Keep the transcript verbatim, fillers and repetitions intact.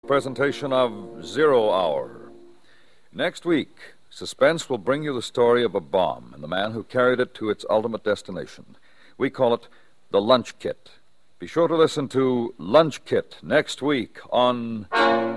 Presentation of Zero Hour. Next week, Suspense will bring you the story of a bomb and the man who carried it to its ultimate destination. We call it the Lunch Kit. Be sure to listen to Lunch Kit next week on